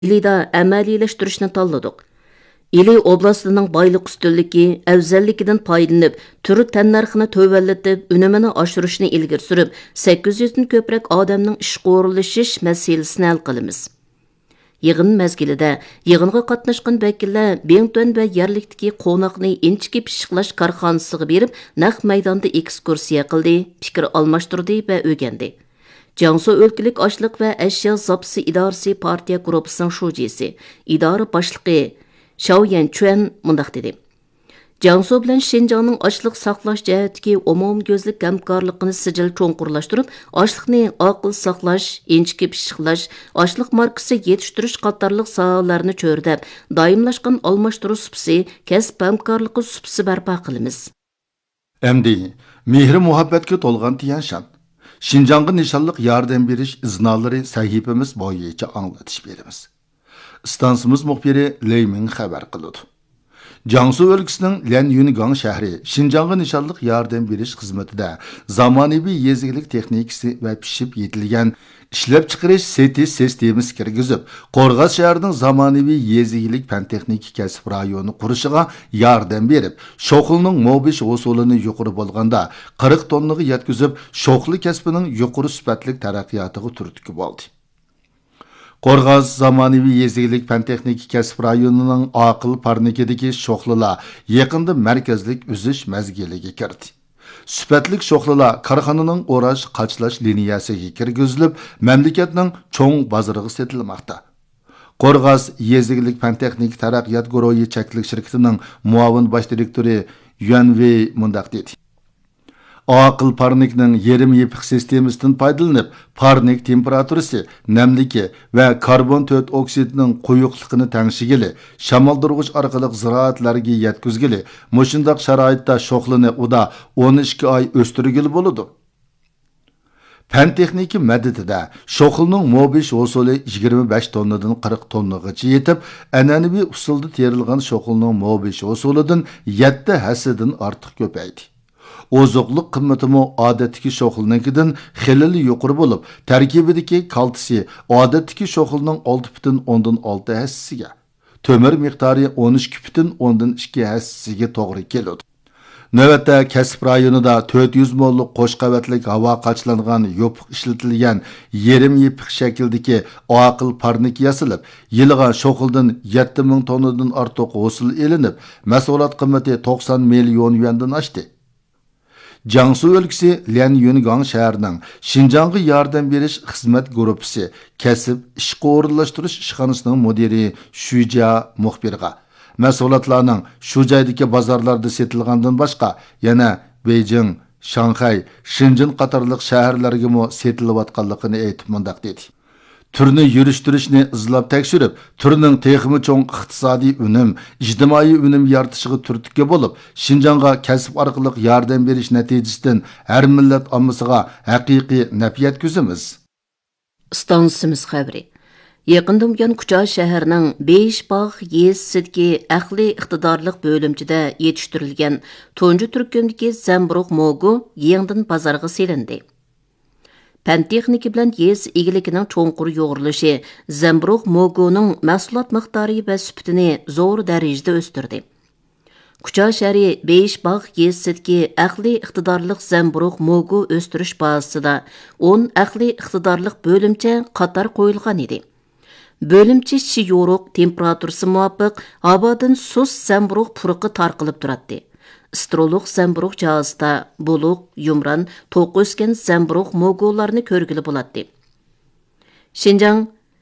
İlida əməliləşdirishni tanladık. İli oblastının baylıq üstünlüki, əvzəllikidən paylanıb, türü tənnarxını tövəlletib, önəmini aşırışını ilgir sürüb, 800-dən köprək adamның işqə orunlaşış məsələsini həll qılımız. Yığın məzgilida yığınğa qatnaşqan vəkillər Bengtön və yerlikdəki qonaqni inchki pishiqlash korxonasiga berib, naq maydonda ekskursiya qildi, fikr almashtirdi və o'rgandi. Jiangsu o'lkalik oshliq va ashyo zapsi idorasi partiya guruhining shujisi, idora boshlig'i Shao Yanchuan mundaq dedi. Jiangsu bilan Şinjanның oshliq saqlash jihatidagi umumko'zlik hamkorligini sijil cho'nqurlashtirib, oshliqni aql saqlash, inchki pishiqlash, oshliq markasi yetishtirish qatorliq sohalarni cho'rdab, doimlashgan almashtirish supsi, kasb hamkorligi supsi barpo qilamiz. Endi mehri muhabbatga to'lgan Tiyanshan. Şinjanға nishonliq yordam berish iznolari sahifamiz bo'yicha anglatish beramiz. Stansimiz muxbiri Leymin xabar qiladi. Jiangsu o'lkasining Lianyungang shahri Şinjanға nishonliq yordam berish xizmatida zamonaviy yezilik texnikasi va pishib yetilgan ishlab chiqarish seti sistemasi kirgizib, Qo'rg'os shahrining zamonaviy yezilik fan texnik kasb rayoni qurishiga yordam berib, shoxilning mobish usulini yuqori bo'lganda 40 tonnaga yetkazib, shoxli kasbining yuqori sifatli taraqqiyotiga turtki bo'ldi. Qo'rg'os zamonaviy yezilik fan texnik kasb rayonining aql parnikidagi shoxlilar yaqinda markazlik uzish mazgiliga kirdi. Süpetlik şoxlılar karxananing o'rash qachlash liniyasiga kirgizilib, mamlakatning cho'ng bozoriga setilmoqda. Qo'rg'os yezilik fan texnik taraqqiyot guruhi cheklik shirkatining muavin bosh direktori Yuan Wei mundaq dedi. Aql parnikning yerim yepiq sistemasidan foydalanib, parnik temperaturasi, namligi va karbon 4 oksidining quyuqligini tengshigili, shamoldurg'ich orqali ziroatlarga yetkazgili, mushundaq sharoitda shoxlini uda 12 oy o'stirgili bo'ladi. Fan texniki madadida shoxilning mobish usuli 25 tonnadan 40 tonnagacha yetib, an'anaviy usulda terilgan shoxilning mobish usulidan 7 hassidan ortiq ko'paydi. Ozuqliq qimmatimi odatdagi shoxilnikidan xilili yuqori bo'lib, tarkibidagi kalsiy odatdagi shoxilning 6,6 hassasiga, to'mir miqdori 12,2 hassasiga to'g'ri keladi. Navbatda kasb rayonida 400 mollik qo'sh qavatlik havo qachlangan yopiq ishlatilgan yerim yepiq shakldagi aql parnik yasilib, yiliga shoxildan 7000 tonnadan ortiq hosil elinib, mas'uliyat qimmati 90 million yuandan oshdi. Jiangsu o'lkasi Lianyungang shahrining Şinjanға yordam berish xizmat guruhi kasb ishga o'rinlashtirish ishxonasining mudiri Shujia muxbirga mas'ulotlarning shu joydagi bozorlarda setilgandan boshqa yana Beijing, Shanghai, Shenzhen qatorliq shaharlarga mo setilayotganligini aytib mundaq dedi. Türni yürüştürüşni izlab tekshirib, türning texmi cho'ng iqtisodiy unum, ijtimoiy unum yaratishiga turtki bo'lib, Şinjanға kasb orqali yordam berish natijasidan har millat ommasiga haqiqiy naf yetkazamiz. Stansimiz xabari. Yaqinda bo'lgan Qucha shahrining Beshbog' yezisidagi ahli iqtidorlik bo'limchida yetishtirilgan tunji turkumdagi Zamburug mogu yengdan bozorga selindi. Fan texniki bilan yez egilikining cho'nqur yo'g'rilishi Zamburug moguning mahsulot miqdori va sifatini zo'r darajada o'stirdi. Qucha shahri Beshbog' yezisidagi ahli iqtidorlik Zamburug mogu o'stirish bazasida 10 ahli iqtidorlik bo'limcha qator qo'yilgan edi. Bo'limcha ichi yo'ruq, temperaturasi muvofiq, havodan sus Zamburug puruqi tarqalib turadi. Istrolog Zamburug jahozida buluq, yumran, to'q o'sgan Zamburug mogularni ko'rgili bo'ladi. Şinjan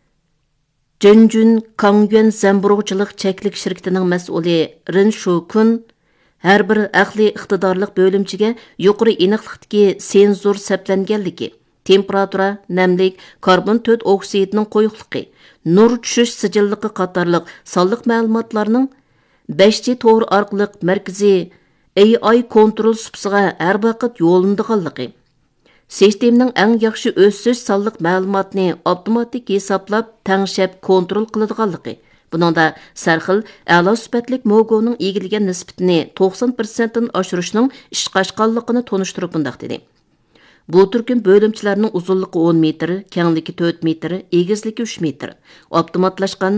Jinjun Kangyuan Zamburugchilik cheklik shirkatining mas'uli Rin Shukun har bir ahli iqtidorlik bo'limchiga yuqori aniqlikdagi senzor saplanganligi, temperatura, namlik, karbon 4 oksidining qo'yuqligi, nur tushish sijilligi qatorliq sonliq ma'lumotlarning 5G to'g'ri orqali markaziy AI kontrol supsiga har vaqt yo'lindiganligi, sistemaning eng yaxshi o'sish sonliq ma'lumotni avtomatik hisoblab tangshab kontrol qiladiganligi, buningda sarxil a'lo sifatlik mogoning egilgan nisbatini 90% dan oshirishning ishqashqanligini tonishtirib bundaq dedi. Bu turkum bölümçilərinin uzunluğu 10 metr, kəngliki 4 metr, egizliki 3 metr. Avtomatlashqan